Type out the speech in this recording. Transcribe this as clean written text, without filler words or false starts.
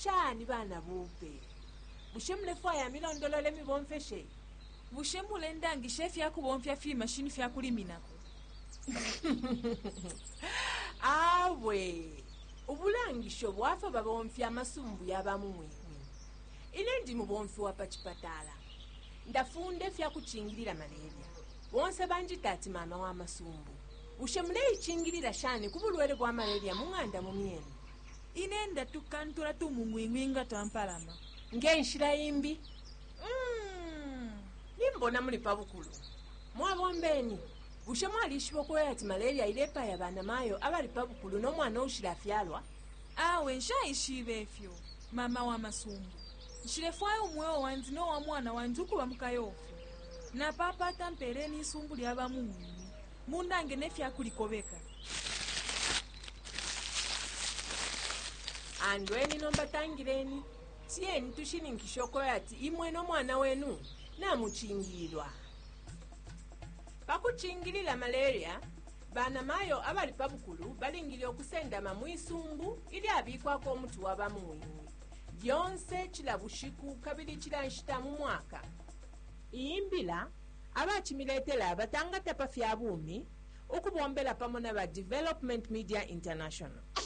shani bana bupe bushemule fwa ya milondolole mibomfeshe bushemule ndangi chef yakubomfya fi machine fya kuliminako awe ubulangisho bwafa babomfya amasumbu y'abamumwe ile ndi mubomfi wa pachipatala ndafunde fya kuchingirira malaria bonse banjitati mama wa masumbu ushemule ichingirira shani kubulwere bwa malaria munganda mumyene inenda tukantura tumungwingwinga tampalama ngenshira imbi nimbona muli pabukulu mwabombeni ushe mwalishiboko ati malaria ilepa ya bana mayo abali pabukulu n'omwana ushira afyalwa awe nshayishibe efyo mama wa masumbu nshirefwayo umwewo wanzi no wa mwana wanzi ukuba mukayofu na papa tampereni isumbu lyaba muwini mundange nefyakulikobeka andweni nombatangireni tiyeni tushininkishoko ati imwe n'omwana wenu namuchingilwa pakuchingilila malaria bana mayo abali pabukulu balingile okusendama mwisumbu ili abikwako omutu wabamuwini byonse chila bushiku kabili chila nshita mu mwaka iyimbila abachimiletela batangata pafya bumi ukubombela pamo na ba Development Media International.